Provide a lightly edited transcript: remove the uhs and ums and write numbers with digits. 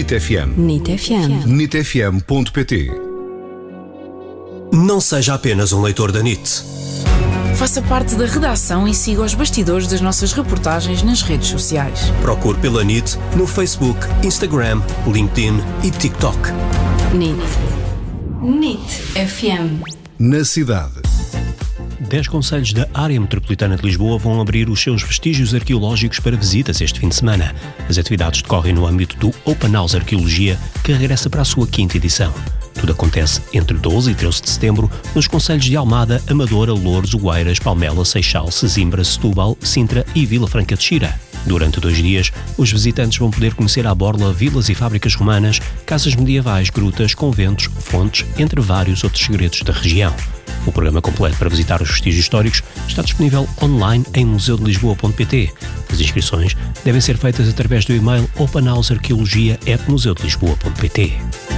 NIT FM. NIT FM. NITfm.pt. Não seja apenas um leitor da NIT. Faça parte da redação e siga os bastidores das nossas reportagens nas redes sociais. Procure pela NIT no Facebook, Instagram, LinkedIn e TikTok. NIT. NIT FM. Na cidade. 10 concelhos da área metropolitana de Lisboa vão abrir os seus vestígios arqueológicos para visitas este fim de semana. As atividades decorrem no âmbito do Open House Arqueologia, que regressa para a sua 5ª edição. Tudo acontece entre 12 e 13 de setembro nos concelhos de Almada, Amadora, Loures, Oeiras, Palmela, Seixal, Sesimbra, Setúbal, Sintra e Vila Franca de Xira. Durante 2 dias, os visitantes vão poder conhecer à borla vilas e fábricas romanas, casas medievais, grutas, conventos, fontes, entre vários outros segredos da região. O programa completo para visitar os vestígios históricos está disponível online em museudelisboa.pt. As inscrições devem ser feitas através do e-mail openhousearqueologia@museudelisboa.pt.